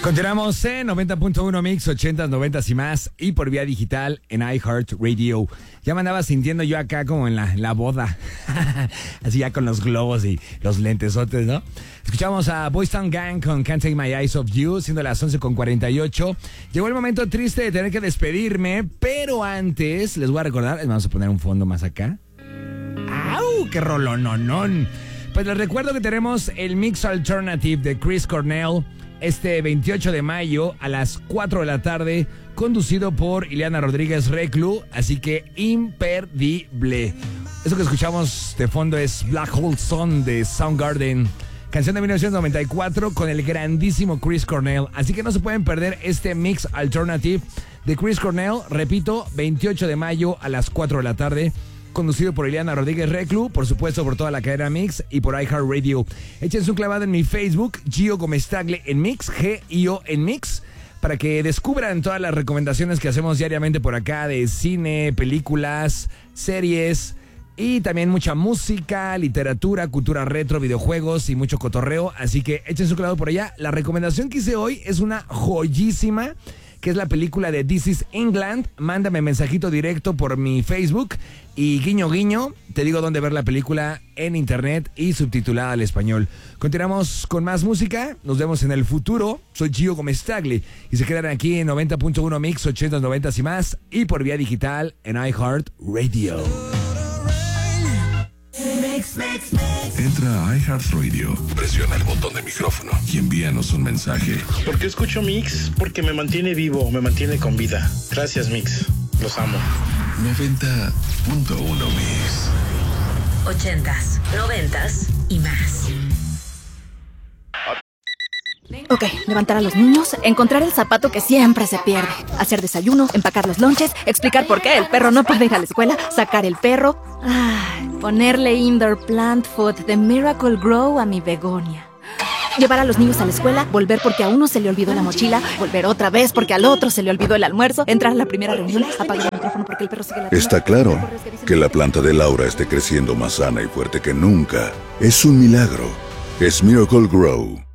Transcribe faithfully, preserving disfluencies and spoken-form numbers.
Continuamos en noventa punto uno Mix, ochentas, noventas y más, y por vía digital en iHeartRadio. Ya me andaba sintiendo yo acá como en la, en la boda, así ya con los globos y los lentesotes, ¿no? Escuchamos a Boys Town Gang con Can't Take My Eyes Off You, siendo las once con cuarenta y ocho. Llegó el momento triste de tener que despedirme, pero antes les voy a recordar, les vamos a poner un fondo más acá. ¡Au! ¡Qué rolononón! Pues les recuerdo que tenemos el Mix Alternative de Chris Cornell este veintiocho de mayo a las cuatro de la tarde, conducido por Ileana Rodríguez Reclu, así que imperdible. Eso que escuchamos de fondo es Black Hole Sun de Soundgarden, canción de mil novecientos noventa y cuatro con el grandísimo Chris Cornell, así que no se pueden perder este Mix Alternative de Chris Cornell, repito, veintiocho de mayo a las cuatro de la tarde, conducido por Ileana Rodríguez Reclu, por supuesto por toda la cadena Mix y por iHeartRadio. Échense un clavado en mi Facebook, Gio Gómez Tagle en Mix, G I O en Mix, para que descubran todas las recomendaciones que hacemos diariamente por acá de cine, películas, series y también mucha música, literatura, cultura retro, videojuegos y mucho cotorreo. Así que échense un clavado por allá. La recomendación que hice hoy es una joyísima, que es la película de This is England. Mándame mensajito directo por mi Facebook y guiño guiño, te digo dónde ver la película en internet y subtitulada al español. Continuamos con más música, nos vemos en el futuro. Soy Gio Gómez Tagle y se quedan aquí en noventa punto uno Mix, ochentas, noventas y más, y por vía digital en iHeartRadio. Entra a iHeartRadio, presiona el botón de micrófono y envíanos un mensaje. ¿Por qué escucho Mix? Porque me mantiene vivo, me mantiene con vida. Gracias, Mix. Los amo. noventa punto uno Mix. Ochentas, noventas y más. Ok, levantar a los niños, encontrar el zapato que siempre se pierde, hacer desayuno, empacar los lonches, explicar por qué el perro no puede ir a la escuela, sacar el perro, ay, ponerle indoor plant food de Miracle Grow a mi begonia. Llevar a los niños a la escuela, volver porque a uno se le olvidó la mochila, volver otra vez porque al otro se le olvidó el almuerzo, entrar a la primera reunión, apagar el micrófono porque el perro sigue la... Está claro que la planta de Laura esté creciendo más sana y fuerte que nunca. Es un milagro. Es Miracle Grow.